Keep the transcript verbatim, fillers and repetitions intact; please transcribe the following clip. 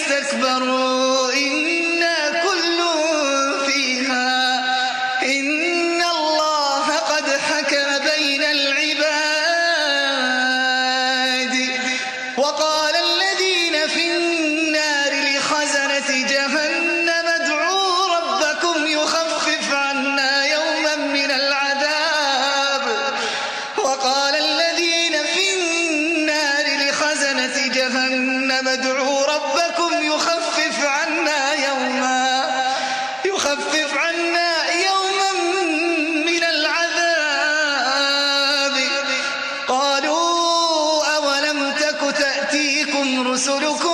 اسْتَكْبَرُوا إِنَّا كُلٌّ فِيهَا إِنَّ اللَّهَ قَدْ حَكَمَ بَيْنَ الْعِبَادِ وَقَالَ الَّذِينَ فِي النَّارِ لِخَزَنَةِ جَهَنَّمَ ادْعُوا رَبَّكُمْ يُخَفِّفْ عَنَّا يَوْمًا مِنَ الْعَذَابِ وَقَالَ الَّذِينَ فِي النَّارِ لِخَزَنَةِ جَهَنَّمَ ادْعُوا رَبَّكُمْ يُخَفِّفْ عَنَّا يَوْمًا يُخَفِّفْ عَنَّا يَوْمًا مِنَ الْعَذَابِ قَالُوا أَوَلَمْ تَكُ تَأْتِيكُمْ رُسُلُكُم